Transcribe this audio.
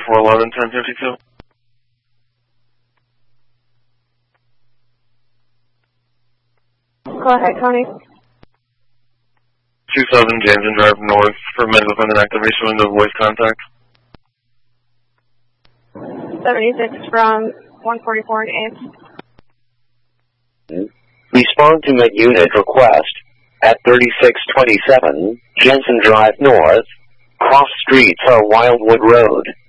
411, 1052. Go ahead, Tony. 27 Jansen Drive North for men with an activation window voice contact. 76 from 144 and 8th. Respond to mid-unit request at 3627 Jensen Drive North, cross streets or Wildwood Road.